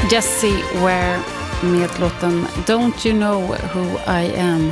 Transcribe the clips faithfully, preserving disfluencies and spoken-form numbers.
Jessie Ware med låten Don't You Know Who I Am.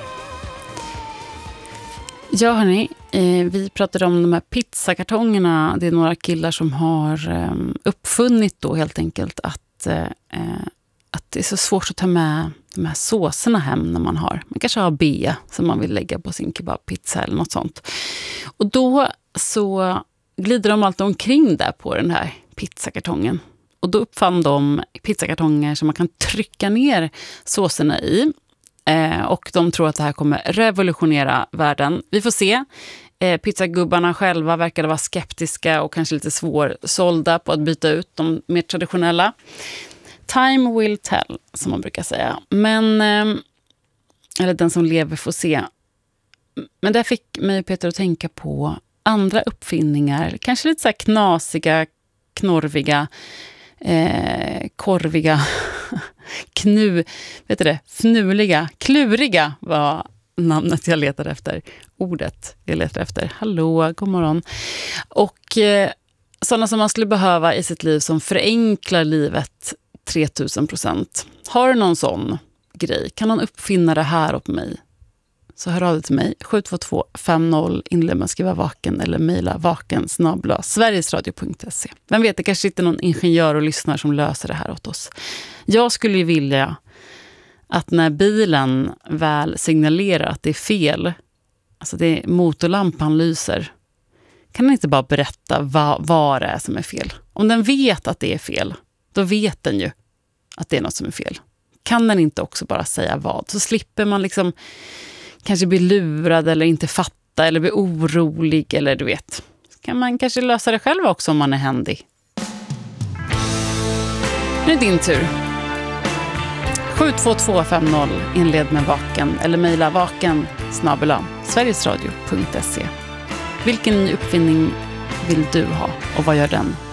Ja hörni, vi pratade om de här pizzakartongerna. Det är några killar som har uppfunnit då helt enkelt att, att det är så svårt att ta med de här såserna hem när man har. Man kanske har bea som man vill lägga på sin kebabpizza eller något sånt. Och då så glider de alltid omkring där på den här pizzakartongen. Och då uppfann de pizzakartonger som man kan trycka ner såserna i. Eh, och de tror att det här kommer revolutionera världen. Vi får se. Eh, pizzagubbarna själva verkade vara skeptiska och kanske lite svårsålda på att byta ut de mer traditionella. Time will tell, som man brukar säga. Men, eh, eller den som lever får se. Men det fick mig och Peter att tänka på andra uppfinningar. Kanske lite så här knasiga, knorviga, eh, korviga, knu, vet du det, fnuliga, kluriga var namnet jag letade efter. Ordet jag letade efter. Hallå, god morgon. Och eh, sådana som man skulle behöva i sitt liv som förenklar livet tre tusen procent. Har du någon sån grej? Kan någon uppfinna det här åt mig? Så hör av dig till mig. sju två två fem noll inled med skriva vaken eller mejla vaken snabel-a sverigesradio punkt se. Vem vet, det kanske sitter någon ingenjör och lyssnar som löser det här åt oss. Jag skulle ju vilja att när bilen väl signalerar att det är fel, alltså det är motorlampan lyser, kan den inte bara berätta vad, vad det är som är fel? Om den vet att det är fel, då vet den ju att det är något som är fel. Kan den inte också bara säga vad? Så slipper man liksom kanske bli lurad eller inte fatta eller bli orolig eller du vet. Kan man kanske lösa det själv också om man är händig. Nu är det din tur. sju två två fem noll inled med vaken eller mejla vaken snabel-a sverigesradio punkt se. Vilken ny uppfinning vill du ha och vad gör den?